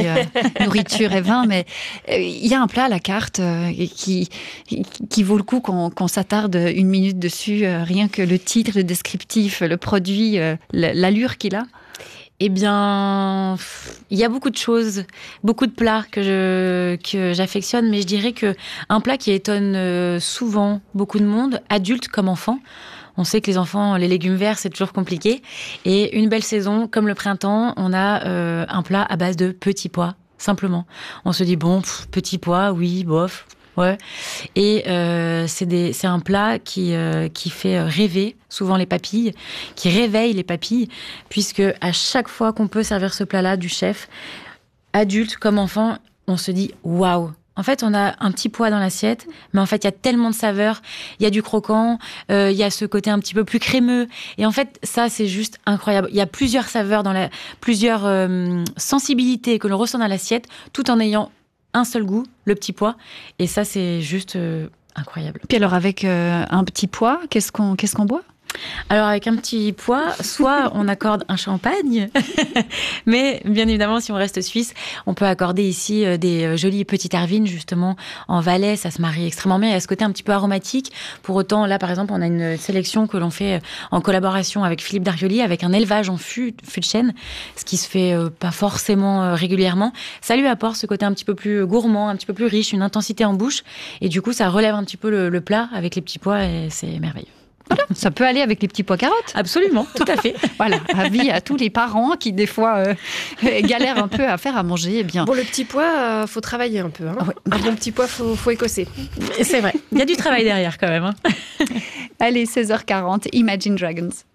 nourriture et vin, mais il y a un plat à la carte qui vaut le coup qu'on s'attarde 1 minute dessus, rien que le titre, le descriptif, le produit, l'allure qu'il a. Eh bien, il y a beaucoup de choses, beaucoup de plats que j'affectionne, mais je dirais que un plat qui étonne souvent beaucoup de monde, adultes comme enfants. On sait que les enfants, les légumes verts, c'est toujours compliqué. Et une belle saison, comme le printemps, on a un plat à base de petits pois, simplement. On se dit, bon, petits pois, oui, bof, ouais. Et c'est un plat qui fait rêver souvent les papilles, qui réveille les papilles, puisque à chaque fois qu'on peut servir ce plat-là du chef, adulte comme enfant, on se dit, waouh! En fait, on a un petit pois dans l'assiette, mais en fait, il y a tellement de saveurs. Il y a du croquant, il y a ce côté un petit peu plus crémeux. Et en fait, ça, c'est juste incroyable. Il y a plusieurs saveurs, plusieurs sensibilités que l'on ressent dans l'assiette, tout en ayant un seul goût, le petit pois. Et ça, c'est juste incroyable. Puis alors, avec un petit pois, qu'est-ce qu'on boit ? Alors, avec un petit pois, soit on accorde un champagne, mais bien évidemment, si on reste suisse, on peut accorder ici des jolies petites hervines, justement, en Valais. Ça se marie extrêmement bien. Il y a ce côté un petit peu aromatique. Pour autant, là, par exemple, on a une sélection que l'on fait en collaboration avec Philippe Darioli, avec un élevage en fût de chêne, ce qui se fait pas forcément régulièrement. Ça lui apporte ce côté un petit peu plus gourmand, un petit peu plus riche, une intensité en bouche. Et du coup, ça relève un petit peu le plat avec les petits pois et c'est merveilleux. Voilà, ça peut aller avec les petits pois carottes. Absolument, tout à fait. Voilà, avis à tous les parents qui, des fois, galèrent un peu à faire à manger. Eh bien... Bon, le petit pois, faut travailler un peu. Hein. Ouais. Un bon petit pois, faut écosser. C'est vrai, il y a du travail derrière quand même. Hein. Allez, 16h40, Imagine Dragons.